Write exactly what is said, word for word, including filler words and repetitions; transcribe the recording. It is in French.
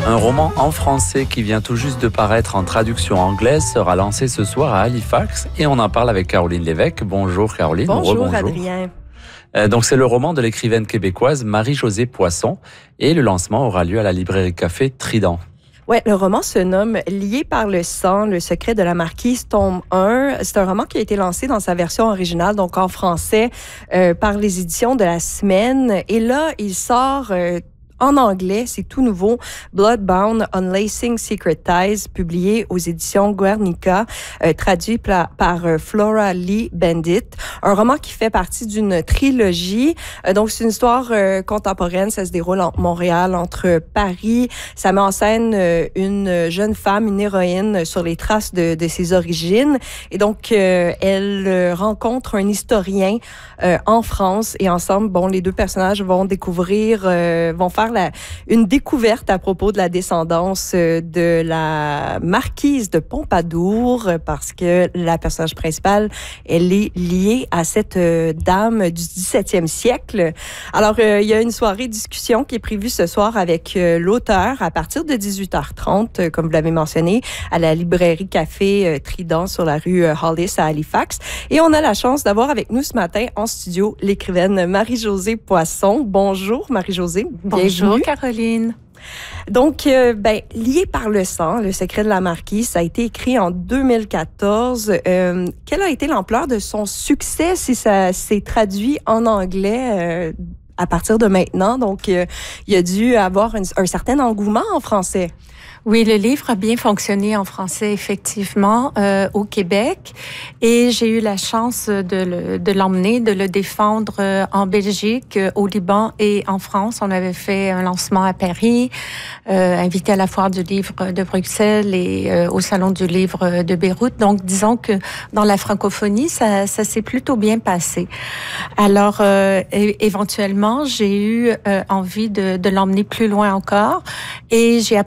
Un roman en français qui vient tout juste de paraître en traduction anglaise sera lancé ce soir à Halifax et on en parle avec Caroline Lévesque. Bonjour Caroline. Bonjour Adrien. Euh, donc c'est le roman de l'écrivaine québécoise Marie-Josée Poisson et le lancement aura lieu à la librairie Café Trident. Ouais, le roman se nomme Lié par le sang, le secret de la marquise, tome un. C'est un roman qui a été lancé dans sa version originale, donc en français, euh, par les éditions de La Semaine. Et là, il sort euh, en anglais, c'est tout nouveau, Bloodbound, Unlacing Secret Ties, publié aux éditions Guernica, euh, traduit par, par euh, Flora Lee Bandit. Un roman qui fait partie d'une trilogie. Euh, donc, c'est une histoire euh, contemporaine. Ça se déroule entre Montréal, entre Paris. Ça met en scène euh, une jeune femme, une héroïne, sur les traces de, de ses origines. Et donc, euh, elle euh, rencontre un historien euh, en France. Et ensemble, bon, les deux personnages vont découvrir, euh, vont faire La, une découverte à propos de la descendance de la marquise de Pompadour, parce que la personnage principale, elle est liée à cette dame du dix-septième siècle. Alors, euh, il y a une soirée discussion qui est prévue ce soir avec euh, l'auteur à partir de dix-huit heures trente, euh, comme vous l'avez mentionné, à la librairie Café euh, Trident sur la rue euh, Hollis à Halifax. Et on a la chance d'avoir avec nous ce matin en studio l'écrivaine Marie-Josée Poisson. Bonjour Marie-Josée. Bonjour. Bonjour Caroline. Donc, euh, ben, Lié par le sang, le secret de la marquise, ça a été écrit en deux mille quatorze. Euh, quelle a été l'ampleur de son succès si ça s'est traduit en anglais euh, à partir de maintenant? Donc, euh, il y a dû avoir un, un certain engouement en français. Oui, le livre a bien fonctionné en français, effectivement, euh, au Québec. Et j'ai eu la chance de, le, de l'emmener, de le défendre euh, en Belgique, euh, au Liban et en France. On avait fait un lancement à Paris, euh, invité à la Foire du livre de Bruxelles et euh, au Salon du livre de Beyrouth. Donc, disons que dans la francophonie, ça, ça s'est plutôt bien passé. Alors, euh, é- éventuellement, j'ai eu euh, envie de, de l'emmener plus loin encore et j'ai